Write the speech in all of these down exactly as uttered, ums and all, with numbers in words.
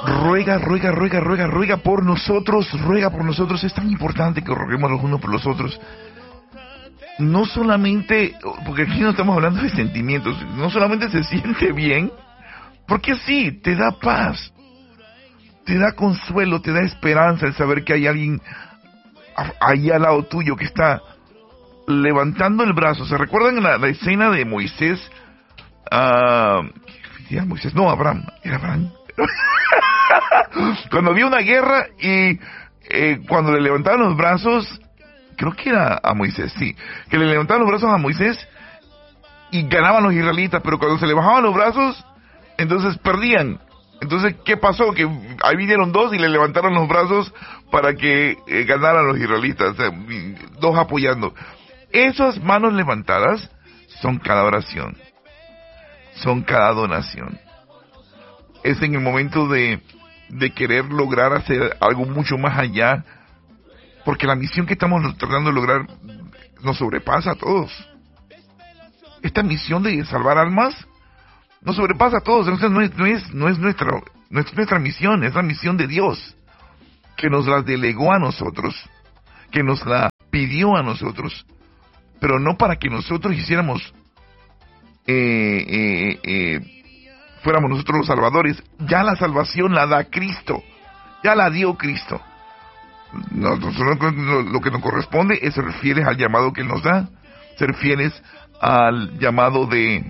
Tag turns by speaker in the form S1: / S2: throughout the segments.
S1: ruega, ruega, ruega, ruega, ruega por nosotros, ruega por nosotros. Es tan importante que roguemos los unos por los otros. No solamente, porque aquí no estamos hablando de sentimientos, no solamente se siente bien, porque sí, te da paz, te da consuelo, te da esperanza el saber que hay alguien ahí al lado tuyo que está levantando el brazo. ¿Se recuerdan la, la escena de Moisés? Uh, ¿Qué Moisés? No, Abraham. ¿Era Abraham? Cuando había una guerra y eh, cuando le levantaban los brazos, creo que era a Moisés, sí, que le levantaban los brazos a Moisés y ganaban los israelitas, pero cuando se le bajaban los brazos, entonces perdían. Entonces, ¿qué pasó? Que ahí vinieron dos y le levantaron los brazos para que eh, ganaran los israelitas, o sea, dos apoyando. Esas manos levantadas son cada oración, son cada donación. Es en el momento de, de querer lograr hacer algo mucho más allá, porque la misión que estamos tratando de lograr nos sobrepasa a todos. Esta misión de salvar almas nos sobrepasa a todos. Entonces no es, no es, no es nuestra, no es nuestra misión, es la misión de Dios, que nos la delegó a nosotros, que nos la pidió a nosotros, pero no para que nosotros hiciéramos, eh, eh, eh, fuéramos nosotros los salvadores. Ya la salvación la da Cristo, ya la dio Cristo. Nosotros, lo que nos corresponde es ser fieles al llamado que Él nos da, ser fieles al llamado de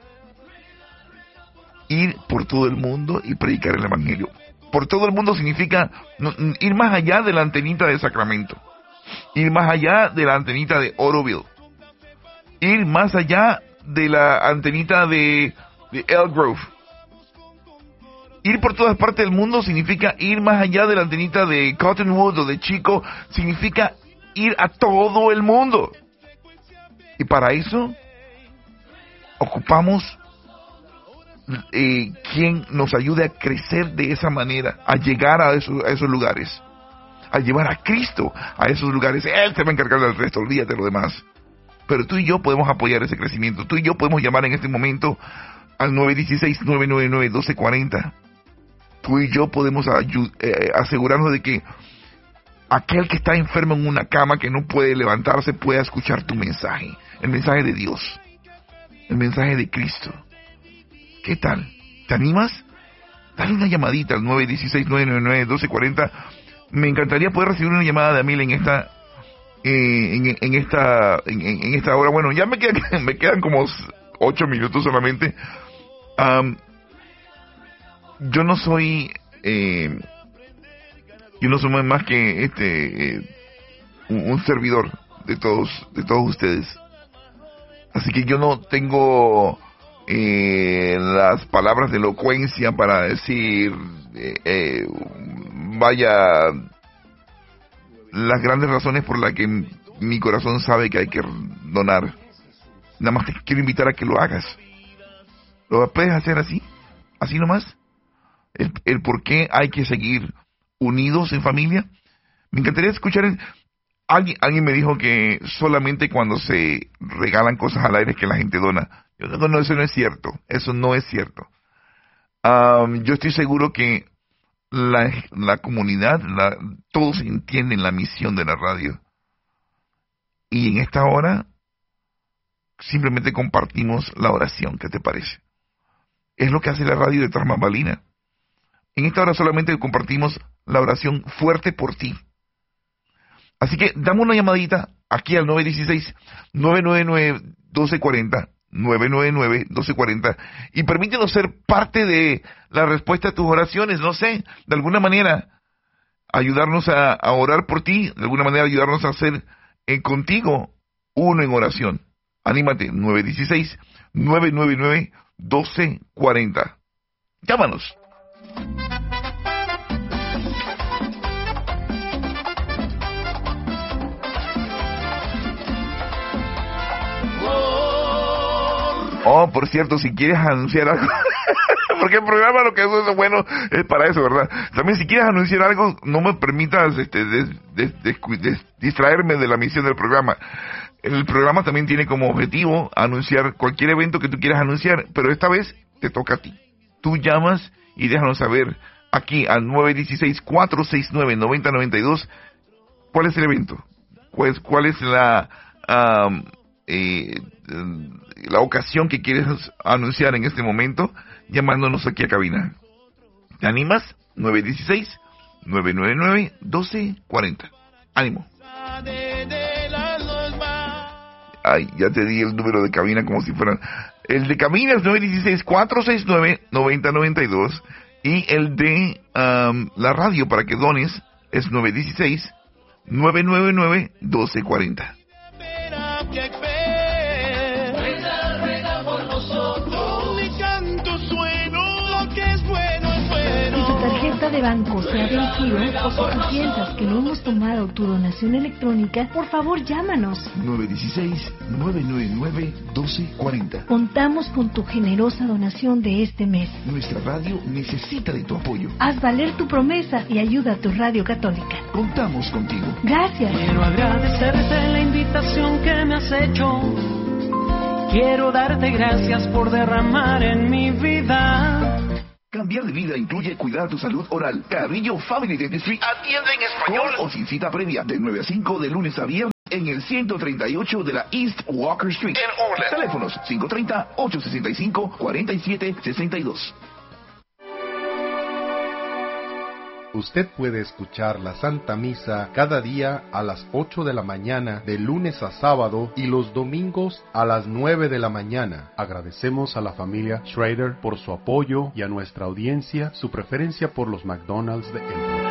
S1: ir por todo el mundo y predicar el Evangelio. Por todo el mundo significa no, ir más allá de la antenita de Sacramento, ir más allá de la antenita de Oroville, ir más allá de la antenita de, de Elk Grove. Ir por todas partes del mundo significa ir más allá de la antenita de Cottonwood o de Chico, significa ir a todo el mundo. Y para eso ocupamos eh, quien nos ayude a crecer de esa manera, a llegar a esos, a esos lugares, a llevar a Cristo a esos lugares. Él se va a encargar del resto, olvídate de lo demás. Pero tú y yo podemos apoyar ese crecimiento. Tú y yo podemos llamar en este momento al nueve uno seis, nueve nueve nueve, uno dos cuatro cero. Tú y yo podemos ayud- eh, asegurarnos de que aquel que está enfermo en una cama, que no puede levantarse, pueda escuchar tu mensaje, el mensaje de Dios, el mensaje de Cristo. ¿Qué tal? ¿Te animas? Dale una llamadita al nueve uno seis, nueve nueve nueve, uno dos cuatro cero. Me encantaría poder recibir una llamada de Amil en esta eh, en, en esta en, en esta hora. Bueno, ya me quedan, me quedan como ocho minutos solamente. Um, yo no soy eh, yo no soy más que este eh, un, un servidor de todos de todos ustedes, así que yo no tengo eh, las palabras de elocuencia para decir eh, eh, vaya las grandes razones por las que mi corazón sabe que hay que donar. Nada más te quiero invitar a que lo hagas. ¿Lo puedes hacer así? ¿Así nomás? El, el por qué hay que seguir unidos en familia. Me encantaría escuchar el, alguien, alguien me dijo que solamente cuando se regalan cosas al aire es que la gente dona. Yo digo, no, eso no es cierto, eso no es cierto. Um, yo estoy seguro que la, la comunidad, la, todos entienden la misión de la radio, y en esta hora simplemente compartimos la oración. ¿Qué te parece? Es lo que hace la radio de Tras Bambalinas. En esta hora solamente compartimos la oración fuerte por ti. Así que dame una llamadita aquí al nueve uno seis, nueve nueve nueve, uno dos cuatro cero, nueve nueve nueve, uno dos cuatro cero, y permítenos ser parte de la respuesta a tus oraciones. No sé, de alguna manera ayudarnos a, a orar por ti, de alguna manera ayudarnos a hacer eh, contigo uno en oración. Anímate, nueve uno seis, nueve nueve nueve, uno dos cuatro cero. Llámanos. Oh, por cierto, si quieres anunciar algo, porque el programa lo que es eso bueno es para eso, ¿verdad? También si quieres anunciar algo, no me permitas este, des, des, des, des, distraerme de la misión del programa. El programa también tiene como objetivo anunciar cualquier evento que tú quieras anunciar, pero esta vez te toca a ti. Tú llamas y déjanos saber aquí al nueve uno seis, cuatro seis nueve, nueve cero nueve dos. ¿Cuál es el evento? ¿Cuál es, cuál es la, um, eh, la ocasión que quieres anunciar en este momento? Llamándonos aquí a cabina. ¿Te animas? nueve uno seis, nueve nueve nueve, uno dos cuatro cero. Ánimo. Ay, ya te di el número de cabina como si fueran... El de cabina es nueve uno seis, cuatro seis nueve, nueve cero nueve dos. Y el de um, la radio para que dones es nueve uno seis, nueve nueve nueve, uno dos cuatro cero.
S2: De banco se ha vencido o si tú piensas que no hemos tomado tu donación electrónica, por favor llámanos.
S1: nueve uno seis, nueve nueve nueve, uno dos cuatro cero.
S2: Contamos con tu generosa donación de este mes.
S1: Nuestra radio necesita de tu apoyo.
S2: Haz valer tu promesa y ayuda a tu radio católica.
S1: Contamos contigo.
S2: Gracias.
S3: Quiero agradecerte la invitación que me has hecho. Quiero darte gracias por derramar en mi vida.
S1: Cambiar de vida incluye cuidar tu salud oral. Carrillo Family Dentistry atiende en español o sin cita previa de nueve a cinco de lunes a viernes en el ciento treinta y ocho de la East Walker Street en Orlando. Teléfonos cinco tres cero, ocho seis cinco, cuatro siete seis dos.
S4: Usted puede escuchar la Santa Misa cada día a las ocho de la mañana, de lunes a sábado, y los domingos a las nueve de la mañana. Agradecemos a la familia Schrader por su apoyo y a nuestra audiencia su preferencia por los McDonald's de Elmore.